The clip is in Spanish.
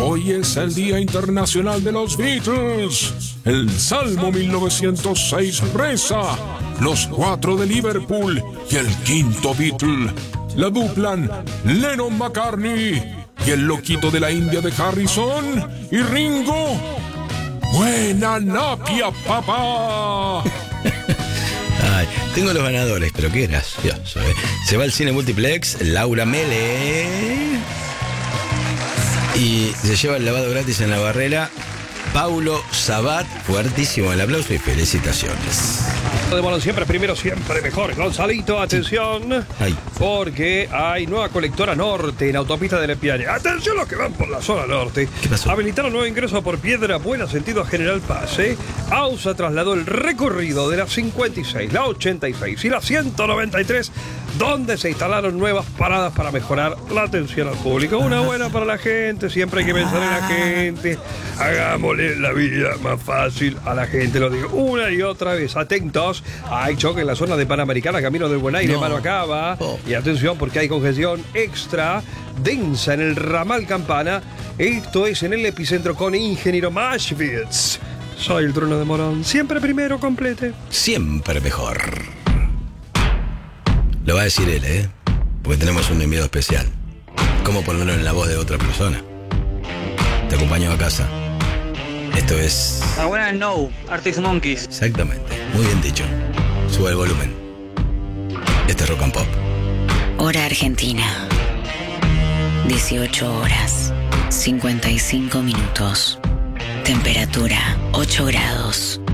Hoy es el Día Internacional de los Beatles. El Salmo 1906 reza: los 4 de Liverpool y el 5º Beatle. La duplan Lennon-McCartney y el loquito de la India de Harrison y Ringo. ¡Buena napia, papá! Ay, tengo los ganadores, pero qué gracioso, ¿eh? Se va al cine multiplex Laura Mele y se lleva el lavado gratis en la barrera Paulo Sabat. Fuertísimo el aplauso y felicitaciones. De Morón, siempre primero, siempre mejor. Gonzalito, atención, Ay. porque hay nueva colectora norte en autopista del Espiane. Atención los que van por la zona norte. ¿Qué pasó? Habilitaron nuevo ingreso por Piedra Buena, sentido a General Paz. AUSA trasladó el recorrido de la 56, la 86 y la 193, donde se instalaron nuevas paradas para mejorar la atención al público. Una buena para la gente, siempre hay que pensar en la gente. Hagámosle la vida más fácil a la gente, lo digo una y otra vez. Atentos, hay choque en la zona de Panamericana, camino del Buen Aire, mano acaba. Y atención porque hay congestión extra densa en el ramal Campana. Esto es en el epicentro con Ingeniero Mashvitz. Soy el Trueno de Morón, siempre primero, complete. Siempre mejor. Lo va a decir él, ¿eh? Porque tenemos un enviado especial. ¿Cómo ponerlo en la voz de otra persona? Te acompaño a casa. Esto es... I wanna know, Arctic Monkeys. Exactamente, muy bien dicho. Sube el volumen. Este es Rock and Pop. Hora Argentina. 18 horas, 55 minutos. Temperatura 8 grados.